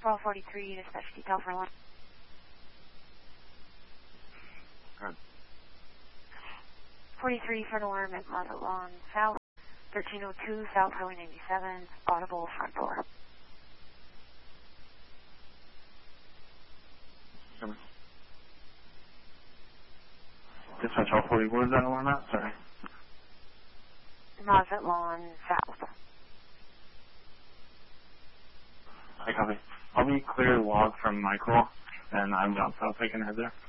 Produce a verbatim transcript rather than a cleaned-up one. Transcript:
twelve forty-three, dispatch detail for one. Good. forty-three for alarm at Market Lawn South, thirteen oh two South Highway ninety-seven, audible front door. Good. Dispatch all forty, what is that alarm at? Sorry. Market Lawn South. I copy. I'll be clear log from Michael, and I'm not south. I can head there.